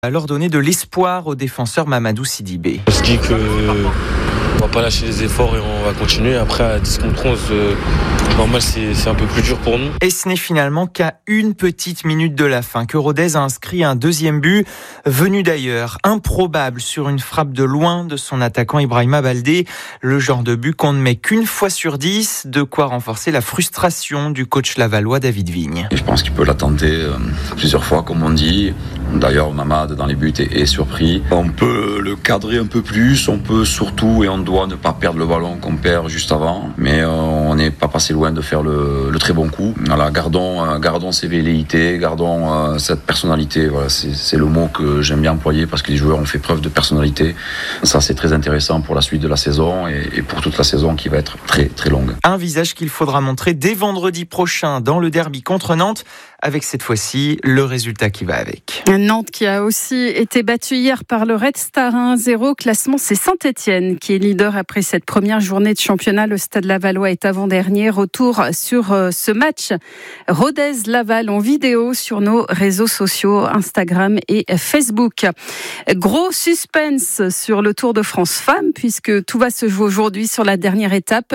a leur donné de l'espoir au défenseur Mamadou Sidibé. On se dit qu'on va pas lâcher les efforts et on va continuer. Après, à 10 contre 11, normal, c'est un peu plus dur pour nous. Et ce n'est finalement qu'à une petite minute de la fin que Rodez a inscrit un deuxième but, venu d'ailleurs, improbable sur une frappe de loin de son attaquant Ibrahima Baldé. Le genre de but qu'on ne met qu'une fois sur 10, de quoi renforcer la frustration du coach lavallois David Vigne. Et je pense qu'il peut la tenter plusieurs fois, comme on dit. D'ailleurs, Mamad, dans les buts, est surpris. On peut le cadrer un peu plus, on peut surtout et on doit ne pas perdre le ballon qu'on perd juste avant. Mais on n'est pas passé loin de faire le très bon coup. Voilà, gardons ces velléités, gardons cette personnalité. Voilà, c'est le mot que j'aime bien employer parce que les joueurs ont fait preuve de personnalité. Ça, c'est très intéressant pour la suite de la saison et pour toute la saison qui va être très, très longue. Un visage qu'il faudra montrer dès vendredi prochain dans le derby contre Nantes, avec cette fois-ci le résultat qui va avec. Nantes qui a aussi été battu hier par le Red Star 1-0. Classement, c'est Saint-Etienne qui est leader après cette première journée de championnat. Le Stade Lavallois est avant-dernier. Retour sur ce match Rodez-Laval en vidéo sur nos réseaux sociaux Instagram et Facebook. Gros suspense sur le Tour de France Femmes puisque tout va se jouer aujourd'hui sur la dernière étape.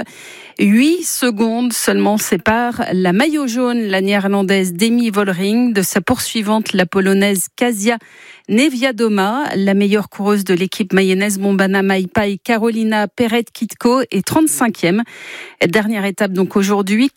8 secondes seulement séparent la maillot jaune, la néerlandaise Demi Vollering, de sa poursuivante, la polonaise Kasia Niewiadoma. La meilleure coureuse de l'équipe mayonnaise Bombana Maipai, Carolina Peret-Kitko, est 35e. Dernière étape donc aujourd'hui,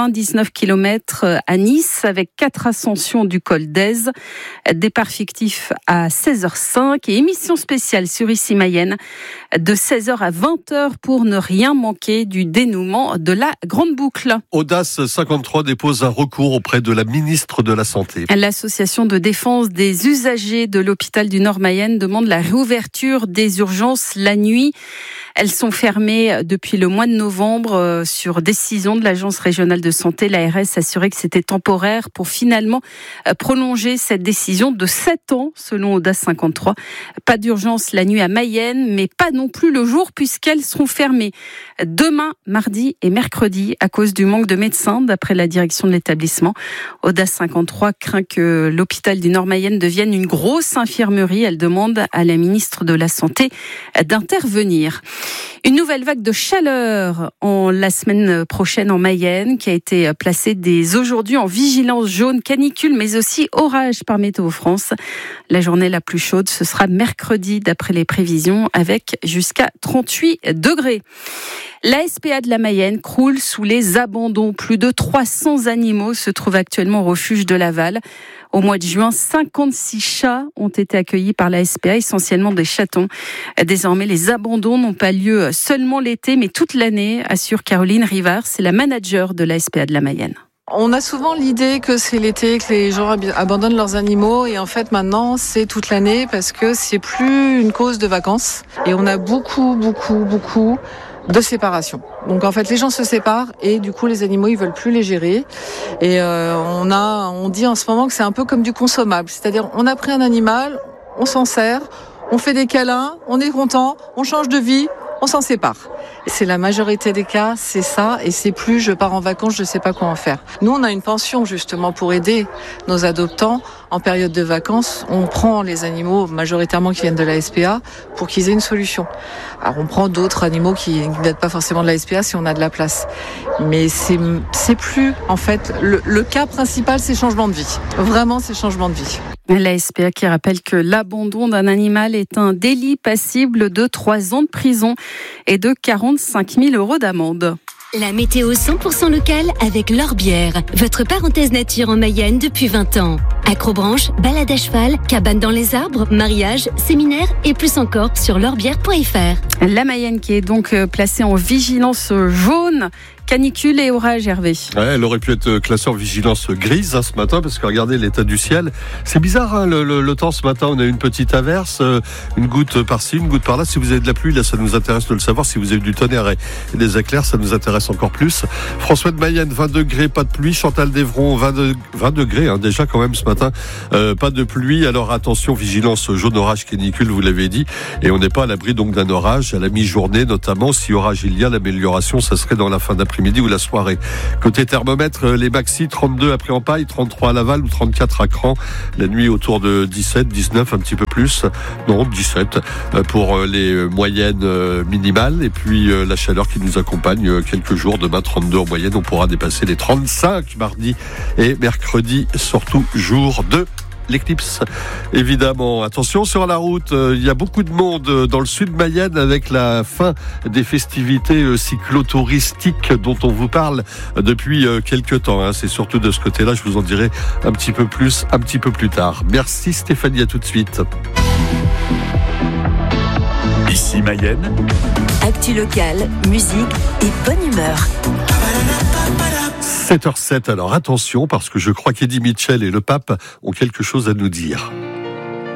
99 km à Nice avec 4 ascensions du col d'Èze. Départ fictif à 16h05 et émission spéciale sur Ici Mayenne de 16h à 20h pour ne rien manquer du dénouement de la grande boucle. Audace 53 dépose un recours auprès de la ministre de la Santé. L'association de défense des usagers de l'hôpital du Nord-Mayenne demande la réouverture des urgences la nuit. Elles sont fermées depuis le mois de novembre sur décision de l'Agence régionale de santé. L'ARS a assuré que c'était temporaire pour finalement prolonger cette décision de 7 ans selon Audace 53. Pas d'urgence la nuit à Mayenne, mais pas non plus le jour puisqu'elles seront fermées demain, mardi et mercredi à cause du manque de médecins d'après la direction de l'établissement. Audace 53 craint que l'hôpital du Nord-Mayenne devienne une grosse infirmerie. Elle demande à la ministre de la Santé d'intervenir. Une nouvelle vague de chaleur la semaine prochaine en Mayenne qui a été placée dès aujourd'hui en vigilance jaune canicule mais aussi orage par Météo France. La journée la plus chaude, ce sera mercredi d'après les prévisions avec jusqu'à 38 degrés. La SPA de la Mayenne croule sous les abandons. Plus de 300 animaux se trouvent actuellement au refuge de Laval. Au mois de juin, 56 chats ont été accueillis par la SPA, essentiellement des chatons. Désormais, les abandons n'ont pas lieu seulement l'été, mais toute l'année, assure Caroline Rivard, c'est la manager de la SPA de la Mayenne. On a souvent l'idée que c'est l'été que les gens abandonnent leurs animaux et en fait maintenant c'est toute l'année parce que c'est plus une cause de vacances et on a beaucoup de séparation. Donc en fait les gens se séparent et du coup les animaux ils veulent plus les gérer et on dit en ce moment que c'est un peu comme du consommable, c'est-à-dire on a pris un animal, on s'en sert, on fait des câlins, on est content, on change de vie, on s'en sépare. C'est la majorité des cas, c'est ça, et c'est plus je pars en vacances, je sais pas quoi en faire. Nous, on a une pension justement pour aider nos adoptants en période de vacances. On prend les animaux majoritairement qui viennent de la SPA pour qu'ils aient une solution. Alors on prend d'autres animaux qui ne pas forcément de la SPA si on a de la place. Mais c'est plus, en fait, le cas principal, c'est changement de vie. Vraiment, c'est changement de vie. La SPA qui rappelle que l'abandon d'un animal est un délit passible de 3 ans de prison et de 45 000 € d'amende. La météo 100% locale avec L'Orbière, votre parenthèse nature en Mayenne depuis 20 ans. Acrobranche, balade à cheval, cabane dans les arbres, mariage, séminaire et plus encore sur l'orbière.fr. La Mayenne qui est donc placée en vigilance jaune. Canicule et orage, Hervé. Ouais, elle aurait pu être classée en vigilance grise ce matin parce que regardez l'état du ciel. C'est bizarre le temps ce matin. On a eu une petite averse, une goutte par-ci, une goutte par-là. Si vous avez de la pluie, là ça nous intéresse de le savoir. Si vous avez du tonnerre et des éclairs, ça nous intéresse encore plus. François de Mayenne, 20 degrés, pas de pluie. Chantal d'Evron, 20 degrés déjà quand même ce matin. matin. Pas de pluie, alors attention, vigilance jaune orage canicule, vous l'avez dit, et on n'est pas à l'abri donc d'un orage à la mi-journée, notamment si orage il y a, l'amélioration, ça serait dans la fin d'après-midi ou la soirée. Côté thermomètre, les maxi 32 à Pré-en-Paille, 33 à Laval ou 34 à Cran. La nuit autour de 17, 19, un petit peu plus. Non, 17 pour les moyennes minimales. Et puis la chaleur qui nous accompagne quelques jours. Demain, 32 en moyenne. On pourra dépasser les 35 mardi et mercredi, surtout jour de l'éclipse. Évidemment, attention sur la route, il y a beaucoup de monde dans le sud Mayenne avec la fin des festivités cyclotouristiques dont on vous parle depuis quelques temps. C'est surtout de ce côté-là, je vous en dirai un petit peu plus tard. Merci Stéphanie, à tout de suite. Ici Mayenne. Actu locale, musique et bonne humeur. 7h07, alors attention parce que je crois qu'Eddie Mitchell et le pape ont quelque chose à nous dire.